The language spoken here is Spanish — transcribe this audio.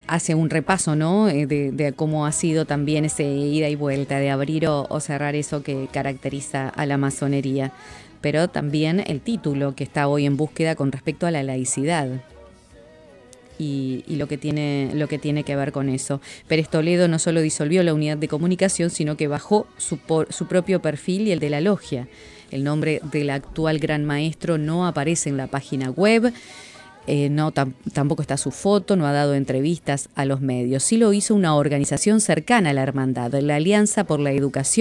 hace un repaso, ¿no? De cómo ha sido también ese ida y vuelta, de abrir o cerrar eso que caracteriza a la masonería. Pero también el título que está hoy en búsqueda con respecto a la laicidad. Y lo que tiene que ver con eso. Pérez Toledo no solo disolvió la unidad de comunicación, sino que bajó su propio perfil y el de la logia. El nombre del actual gran maestro no aparece en la página web, tampoco está su foto, no ha dado entrevistas a los medios. Sí lo hizo una organización cercana a la hermandad, la Alianza por la Educación